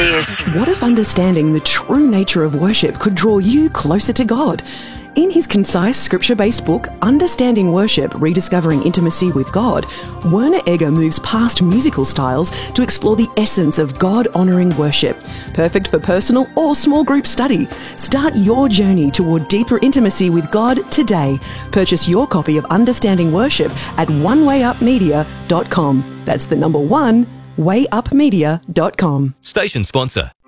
this. What if understanding the true nature of worship could draw you closer to God? In his concise scripture-based book, Understanding Worship, Rediscovering Intimacy with God, Werner Egger moves past musical styles to explore the essence of God-honouring worship. Perfect for personal or small group study. Start your journey toward deeper intimacy with God today. Purchase your copy of Understanding Worship at onewayupmedia.com. That's the number 1, wayupmedia.com. Station sponsor.